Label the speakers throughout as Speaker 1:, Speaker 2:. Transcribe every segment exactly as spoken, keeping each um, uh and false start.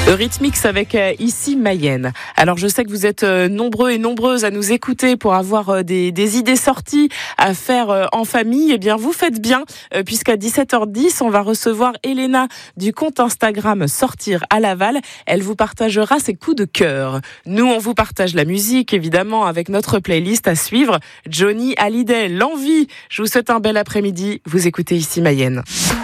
Speaker 1: Eurythmics avec euh, ici Mayenne. Alors je sais que vous êtes euh, nombreux et nombreuses à nous écouter pour avoir euh, des, des idées sorties à faire euh, en famille. Eh bien vous faites bien euh, puisqu'à dix-sept heures dix on va recevoir Elena du compte Instagram Sortir à Laval. Elle vous partagera ses coups de cœur. Nous on vous partage la musique évidemment avec notre playlist à suivre. Johnny Hallyday, l'envie. Je vous souhaite un bel après-midi. Vous écoutez ici Mayenne.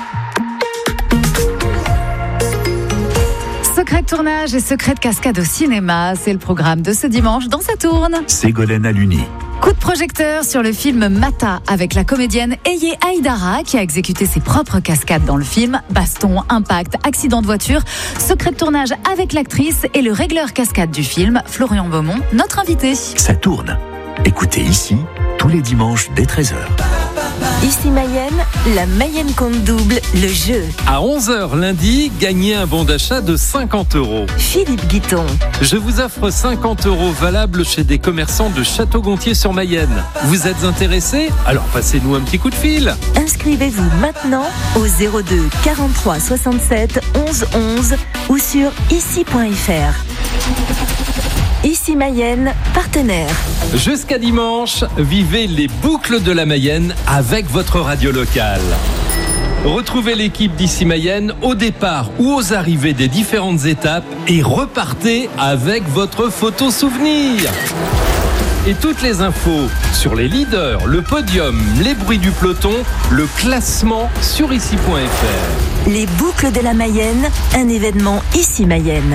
Speaker 2: Secret de tournage et secret de cascade au cinéma, c'est le programme de ce dimanche dans Ça tourne.
Speaker 3: Ségolène Aluni.
Speaker 2: Coup de projecteur sur le film Mata avec la comédienne Eye Haïdara qui a exécuté ses propres cascades dans le film. Baston, impact, accident de voiture. Secret de tournage avec l'actrice et le régleur cascade du film, Florian Beaumont, notre invité.
Speaker 3: Ça tourne. Écoutez ici, tous les dimanches dès treize heures.
Speaker 4: Ici Mayenne, la Mayenne compte double, le jeu.
Speaker 5: À onze heures lundi, gagnez un bon d'achat de cinquante euros.
Speaker 4: Philippe Guiton.
Speaker 5: Je vous offre cinquante euros valables chez des commerçants de Château-Gontier-sur-Mayenne. Vous êtes intéressé? Alors passez-nous un petit coup de fil.
Speaker 4: Inscrivez-vous maintenant au zéro deux quarante-trois soixante-sept onze onze ou sur ici point f r. Ici Mayenne, partenaire.
Speaker 5: Jusqu'à dimanche, vivez les boucles de la Mayenne avec votre radio locale. Retrouvez l'équipe d'Ici Mayenne au départ ou aux arrivées des différentes étapes et repartez avec votre photo souvenir. Et toutes les infos sur les leaders, le podium, les bruits du peloton, le classement sur ici point f r.
Speaker 4: Les boucles de la Mayenne, un événement Ici Mayenne.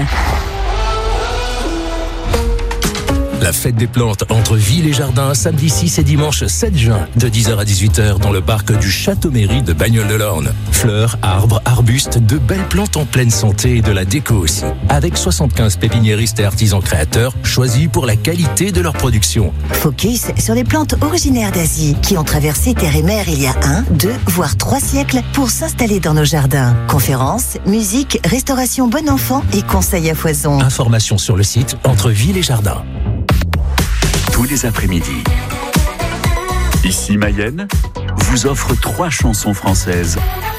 Speaker 6: La fête des plantes entre ville et jardin, samedi six et dimanche sept juin, de dix heures à dix-huit heures dans le parc du Château-Mairie de Bagnoles-de-l'Orne. Fleurs, arbres, arbustes, de belles plantes en pleine santé et de la déco aussi. Avec soixante-quinze pépiniéristes et artisans créateurs choisis pour la qualité de leur production.
Speaker 7: Focus sur les plantes originaires d'Asie qui ont traversé terre et mer il y a un, deux, voire trois siècles pour s'installer dans nos jardins. Conférences, musique, restauration bon enfant et conseils à foison.
Speaker 6: Informations sur le site Entre Ville et Jardin.
Speaker 3: Tous les après-midi. Ici Mayenne vous offre trois chansons françaises